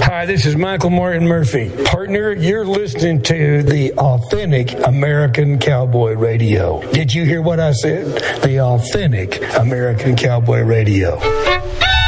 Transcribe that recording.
Hi, this is Michael Martin Murphy. Partner, you're listening to the Authentic American Cowboy Radio. Did you hear what I said? The Authentic American Cowboy Radio.